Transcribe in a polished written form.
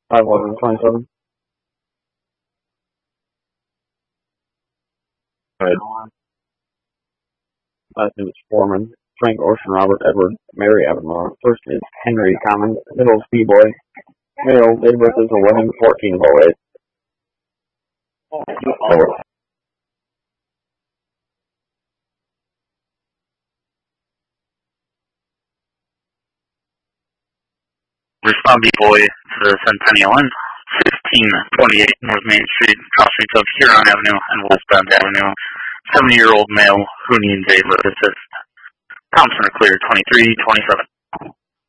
51127. Good. Last name is Foreman. Frank Ocean Robert Edward Mary Avonlaw. First is Henry Common. Middle is B-Boy. Male, date of birth is 11/14/08. Over. Respond B-Boy to the Centennial Inn, 1628 North Main Street, cross streets of Huron Avenue and Wolf Bend Avenue. 70-year-old male who needs a road assist. Thompson are clear, 2327.